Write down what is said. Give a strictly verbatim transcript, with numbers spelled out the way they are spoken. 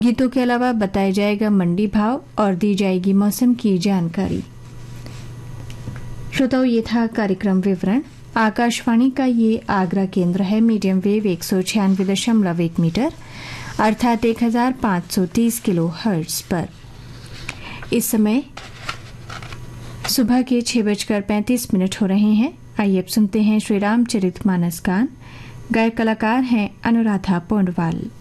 गीतों के अलावा बताया जाएगा मंडी भाव और दी जाएगी मौसम की जानकारी। श्रोताओं, ये था कार्यक्रम विवरण। आकाशवाणी का ये आगरा केंद्र है। मीडियम वेव एक सौ छियानवे दशमलव एक मीटर अर्थात एक हजार पाँच सौ तीस किलो हर्ट्ज पर इस समय सुबह के छह बजकर पैंतीस मिनट हो रहे हैं। आइए अब सुनते हैं श्री रामचरित मानस गान। गायक कलाकार हैं अनुराधा पौंडवाल।